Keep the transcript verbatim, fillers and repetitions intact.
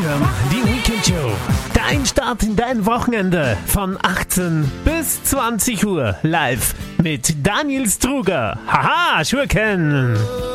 Schirm, die Weekend Show. Dein Start in dein Wochenende von achtzehn bis zwanzig Uhr live mit Daniel Struger. Haha, Schurken!